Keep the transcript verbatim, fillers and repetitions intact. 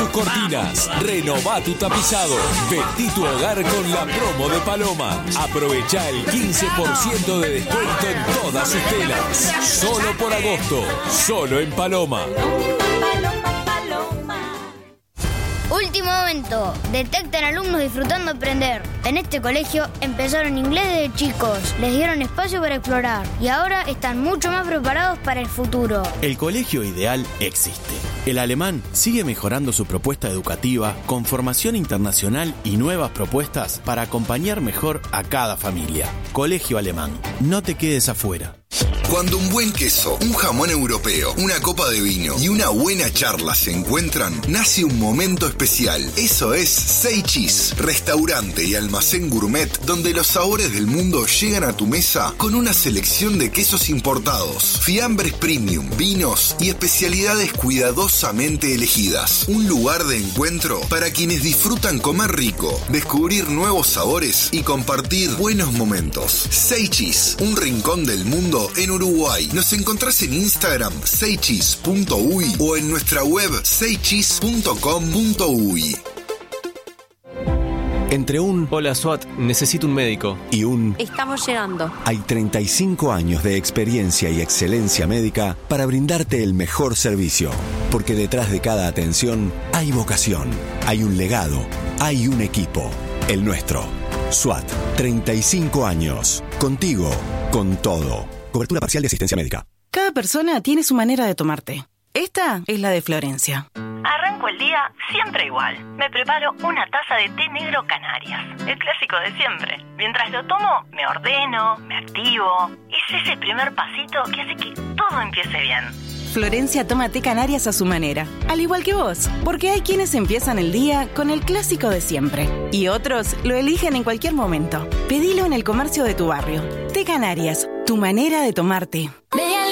cortinas, renová tu tapizado, vestí tu hogar con la promo de Paloma. Aprovecha el quince por ciento de descuento en todas sus telas. Solo por agosto, solo en Paloma. Último momento. Detectan alumnos disfrutando aprender. En este colegio empezaron inglés desde chicos, les dieron espacio para explorar y ahora están mucho más preparados para el futuro. El colegio ideal existe. El alemán sigue mejorando su propuesta educativa con formación internacional y nuevas propuestas para acompañar mejor a cada familia. Colegio Alemán. No te quedes afuera. Cuando un buen queso, un jamón europeo, una copa de vino y una buena charla se encuentran, nace un momento especial. Eso es Seichis, restaurante y almacén gourmet donde los sabores del mundo llegan a tu mesa con una selección de quesos importados, fiambres premium, vinos y especialidades cuidadosamente elegidas. Un lugar de encuentro para quienes disfrutan comer rico, descubrir nuevos sabores y compartir buenos momentos. Seichis, un rincón del mundo en Uruguay. Nos encontrás en Instagram seichis punto uy o en nuestra web seichis punto com punto uy. Entre un Hola SWAT, necesito un médico y un Estamos llegando. Hay treinta y cinco años de experiencia y excelencia médica para brindarte el mejor servicio. Porque detrás de cada atención hay vocación, hay un legado, hay un equipo. El nuestro. SWAT, treinta y cinco años. Contigo, con todo. Cobertura parcial de asistencia médica. Cada persona tiene su manera de tomarte. Esta es la de Florencia. Arranco el día siempre igual. Me preparo una taza de té negro Canarias, el clásico de siempre. Mientras lo tomo, me ordeno, me activo. Es ese primer pasito que hace que todo empiece bien. Florencia toma té Canarias a su manera, al igual que vos, porque hay quienes empiezan el día con el clásico de siempre y otros lo eligen en cualquier momento. Pedilo en el comercio de tu barrio. Té Canarias, tu manera de tomarte.